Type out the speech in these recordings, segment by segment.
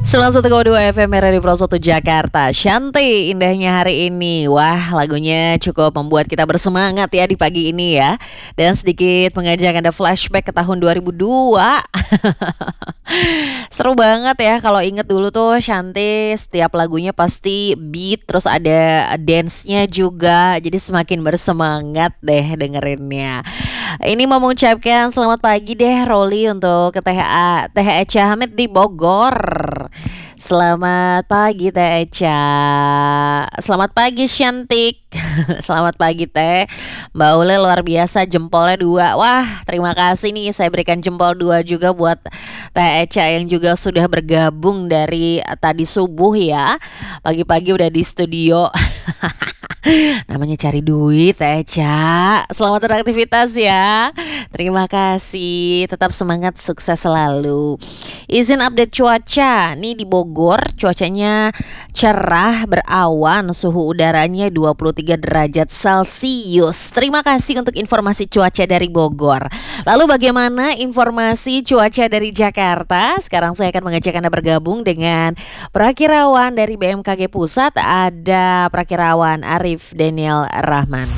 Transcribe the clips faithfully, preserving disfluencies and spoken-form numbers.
sembilan puluh satu koma dua F M Radio Pro satu Jakarta. Shanty indahnya hari ini. Wah, lagunya cukup membuat kita bersemangat ya di pagi ini ya. Dan sedikit mengajak Anda flashback ke tahun dua ribu dua. Seru banget ya kalau inget dulu tuh Shanty setiap lagunya pasti beat, terus ada dance-nya juga. Jadi semakin bersemangat deh dengerinnya. Ini mau mengucapkan selamat pagi deh Roli untuk ke T H A T H Echa Hamid di Bogor. Selamat pagi Teh Echa. Selamat pagi Shantik. Selamat pagi Teh. Mbak Ule luar biasa jempolnya dua. Wah, terima kasih nih, saya berikan jempol dua juga buat Teh Echa yang juga sudah bergabung dari tadi subuh ya. Pagi-pagi udah di studio. Namanya cari duit Teh Echa. Selamat beraktivitas ya. Terima kasih. Tetap semangat, sukses selalu. Izin update cuaca. Nih di Bogor cuacanya cerah berawan, suhu udaranya dua puluh tiga derajat Celcius. Terima kasih untuk informasi cuaca dari Bogor. Lalu bagaimana informasi cuaca dari Jakarta? Sekarang saya akan mengajak Anda bergabung dengan Prakirawan dari B M K G Pusat. Ada Prakirawan Arif Daniel Rahman.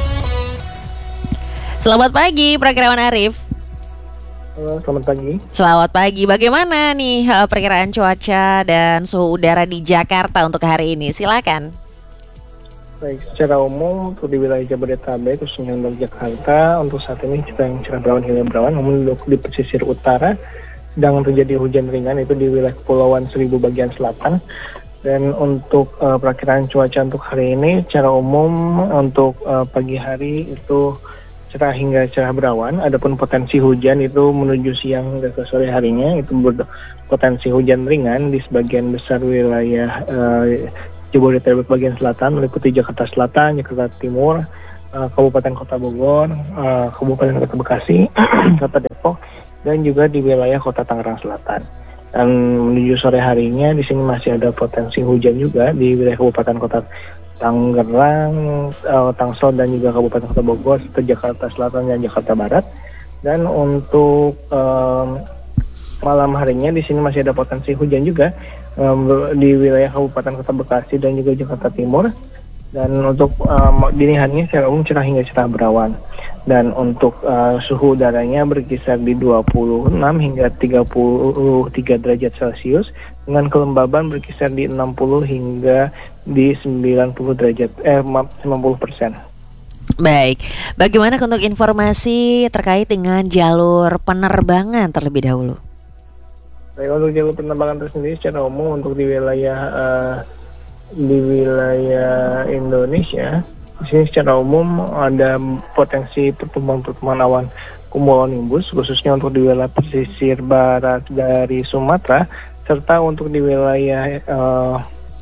Selamat pagi Prakirawan Arif. Halo, selamat pagi. Selamat pagi. Bagaimana nih uh, perkiraan cuaca dan suhu udara di Jakarta untuk hari ini? Silakan. Baik, secara umum untuk di wilayah Jabodetabek khususnya untuk Jakarta untuk saat ini kita yang cerah berawan hingga berawan, namun untuk di pesisir utara sedang terjadi hujan ringan itu di wilayah Kepulauan Seribu bagian selatan. Dan untuk uh, perkiraan cuaca untuk hari ini secara umum untuk uh, pagi hari itu cerah hingga cerah berawan, adapun potensi hujan itu menuju siang dan ke sore harinya itu berpotensi hujan ringan di sebagian besar wilayah uh, Jabodetabek bagian selatan meliputi Jakarta Selatan, Jakarta Timur, uh, Kabupaten Kota Bogor, uh, Kabupaten Kota Bekasi, Kota Depok, dan juga di wilayah Kota Tangerang Selatan. Dan menuju sore harinya di sini masih ada potensi hujan juga di wilayah Kabupaten Kota Tangerang, uh, Tangsel dan juga Kabupaten Kota Bogor, serta Jakarta Selatan dan Jakarta Barat. Dan untuk um, malam harinya di sini masih ada potensi hujan juga um, di wilayah Kabupaten Kota Bekasi dan juga Jakarta Timur. Dan untuk um, dini harinya secara umum cerah hingga cerah berawan. Dan untuk uh, suhu udaranya berkisar di dua puluh enam hingga tiga puluh tiga derajat Celcius dengan kelembaban berkisar di enam puluh hingga di sembilan puluh derajat eh sembilan puluh persen. Baik, bagaimana untuk informasi terkait dengan jalur penerbangan terlebih dahulu? Baik, untuk jalur penerbangan tersendiri secara umum untuk di wilayah uh, di wilayah Indonesia di sini secara umum ada potensi pertumbuhan-pertumbuhan awan cumulonimbus khususnya untuk di wilayah pesisir barat dari Sumatera serta untuk di wilayah uh,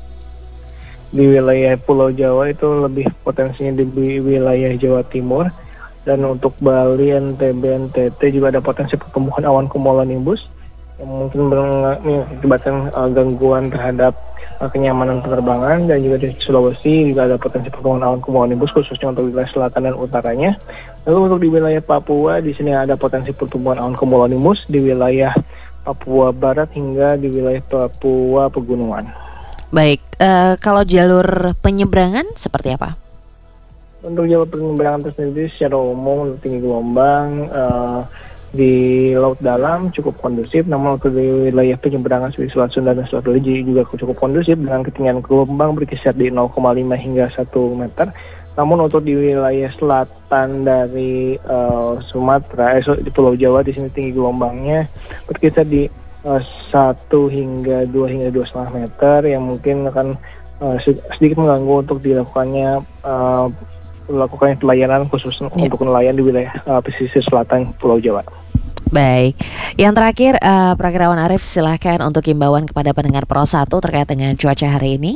di wilayah Pulau Jawa itu lebih potensinya di wilayah Jawa Timur. Dan untuk Bali, N T B, N T T juga ada potensi pertumbuhan awan cumulonimbus yang mungkin mengakibatkan uh, gangguan terhadap uh, kenyamanan penerbangan. Dan juga di Sulawesi juga ada potensi pertumbuhan awan cumulonimbus khususnya untuk wilayah selatan dan utaranya. Lalu untuk di wilayah Papua di sini ada potensi pertumbuhan awan cumulonimbus di wilayah Papua Barat hingga di wilayah Papua Pegunungan. Baik, uh, kalau jalur penyeberangan seperti apa? Untuk jalur penyeberangan tersendiri secara umum untuk tinggi gelombang uh, di laut dalam cukup kondusif, namun untuk di wilayah penyeberangan seperti Selat Sunda dan Selat Bali juga cukup kondusif dengan ketinggian gelombang berkisar di nol koma lima hingga satu meter. Namun untuk di wilayah selatan dari uh, Sumatera, eh, di Pulau Jawa di sini tinggi gelombangnya berkisar di uh, satu hingga dua hingga dua setengah meter yang mungkin akan uh, sedikit mengganggu untuk dilakukannya uh, melakukan pelayanan khusus ya. Untuk nelayan di wilayah uh, pesisir selatan Pulau Jawa. Baik, yang terakhir uh, Prakirawan Arif silahkan untuk himbauan kepada pendengar Pro satu terkait dengan cuaca hari ini.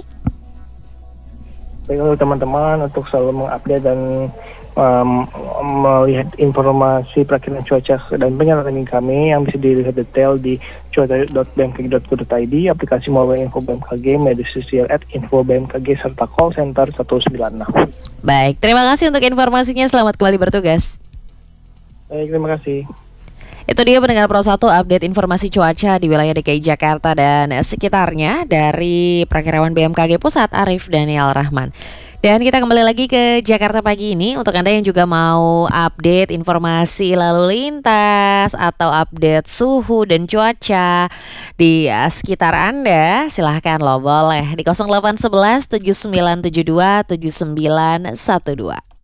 Baik, untuk teman-teman untuk selalu mengupdate dan um, melihat informasi perakiraan cuaca dan penyelidikan kami yang bisa dilihat detail di cuaca dot b m k g dot co dot i d, aplikasi mobile info B M K G, media sosial at info B M K G serta call center satu sembilan enam. Baik, terima kasih untuk informasinya. Selamat kembali bertugas. Baik, terima kasih. Itu dia pendengar Pro satu update informasi cuaca di wilayah D K I Jakarta dan sekitarnya dari Prakirawan B M K G Pusat Arif Daniel Rahman. Dan kita kembali lagi ke Jakarta pagi ini. Untuk Anda yang juga mau update informasi lalu lintas atau update suhu dan cuaca di uh, sekitar Anda, silahkan lo boleh di nol delapan satu satu tujuh sembilan tujuh dua tujuh sembilan satu dua.